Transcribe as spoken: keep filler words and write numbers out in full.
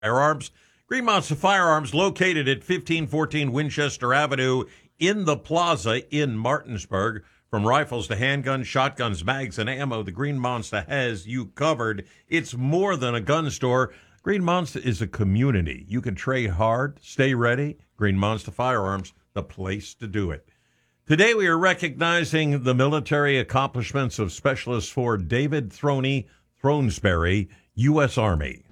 Firearms. Green Monster Firearms, located at fifteen fourteen Winchester Avenue in the plaza in Martinsburg. From rifles to handguns, shotguns, mags, and ammo, the Green Monster has you covered. It's more than a gun store. Green Monster is a community. You can trade hard, stay ready. Green Monster Firearms, the place to do it. Today we are recognizing the military accomplishments of Specialist Four David Throney Thronesberry, U S. Army.